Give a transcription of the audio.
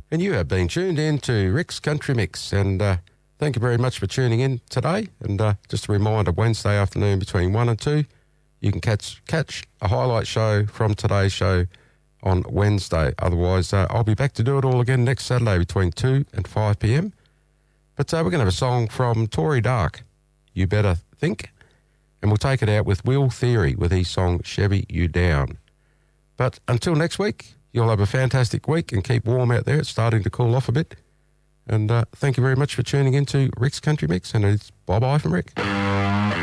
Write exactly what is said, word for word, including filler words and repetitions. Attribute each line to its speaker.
Speaker 1: And you have been tuned in to Rick's Country Mix. And uh, thank you very much for tuning in today. And uh, just a reminder, Wednesday afternoon between one and two, you can catch catch a highlight show from today's show on Wednesday. Otherwise, uh, I'll be back to do it all again next Saturday between two and five p.m. But uh, we're going to have a song from Tory Dark, You Better Think. And we'll take it out with Will Theory with his song Chevy You Down. But until next week, you'll have a fantastic week and keep warm out there. It's starting to cool off a bit. And uh, thank you very much for tuning in to Rick's Country Mix. And it's bye-bye from Rick.